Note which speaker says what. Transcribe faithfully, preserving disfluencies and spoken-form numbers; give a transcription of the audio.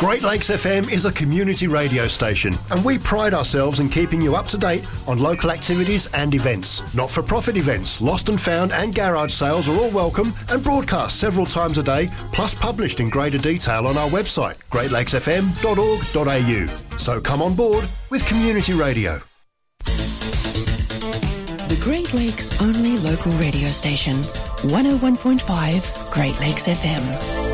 Speaker 1: Great Lakes F M is a community radio station, and we pride ourselves in keeping you up to date on local activities and events. Not-for-profit events, lost and found and garage sales are all welcome and broadcast several times a day, plus published in greater detail on our website, great lakes f m dot org dot a u. So come on board with community radio.
Speaker 2: The Great Lakes only local radio station, one oh one point five Great Lakes F M.